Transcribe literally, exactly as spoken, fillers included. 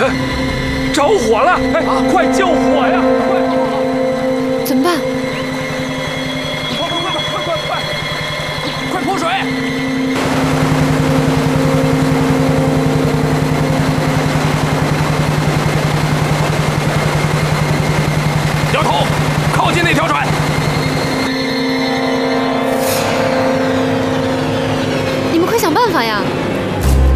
着火了！哎，快救火呀！快！ 怎么办？ 快快快快快快！快泼水！掉头，靠近那条船。 你们快想办法呀！